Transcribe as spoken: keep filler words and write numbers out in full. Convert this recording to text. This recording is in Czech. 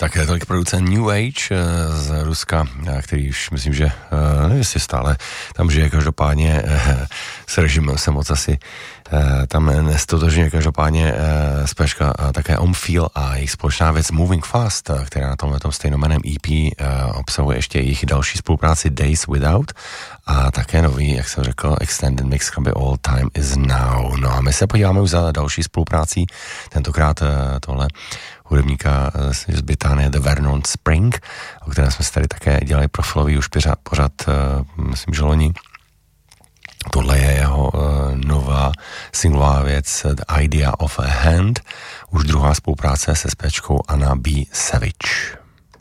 Tak je tolik producent New Age z Ruska, který už myslím, že nevím, jestli stále tam žije, každopádně s režimem se moc asi tam nestotožňuje, každopádně zpěvačka také Omfeel a jejich společná věc Moving Fast, která na tomhle tom stejnomeném E P obsahuje ještě jejich další spolupráci Days Without a také nový, jak jsem řekl, Extended Mix skladby All Time Is Now. No a my se podíváme už za další spoluprácí, tentokrát tohle hudebníka z Británie The Vernon Spring, o kterém jsme si tady také dělali profilový už pořád, pořád myslím, že loni. Tohle je jeho uh, nová singlová věc The Idea of a Hand, už druhá spolupráce se zpěvačkou Anna B. Savage.